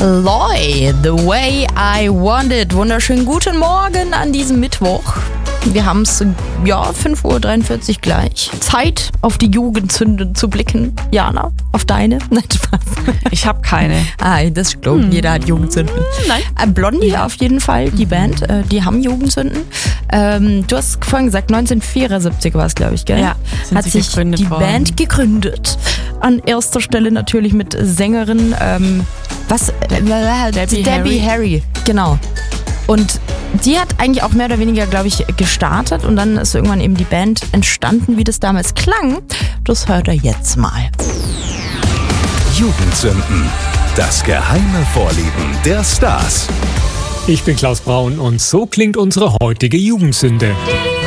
Loy, The Way I Want It. Wunderschönen guten Morgen an diesem Mittwoch. Wir haben es, 5:43 Uhr gleich. Zeit, auf die Jugendsünden zu blicken. Jana, auf deine? Nein, Spaß. Ich habe keine. Das stimmt. Jeder hat Jugendsünden. Nein. Blondie auf jeden Fall, die Band, die haben Jugendsünden. Du hast vorhin gesagt, 1974 war es, glaube ich, gell? Ja, hat sich die Band gegründet. An erster Stelle natürlich mit Sängerin, Debbie Harry. Genau. Und die hat eigentlich auch mehr oder weniger, glaube ich, gestartet und dann ist irgendwann eben die Band entstanden, wie das damals klang. Das hört ihr jetzt mal. Jugendsünden. Das geheime Vorlieben der Stars. Ich bin Klaus Braun und so klingt unsere heutige Jugendsünde.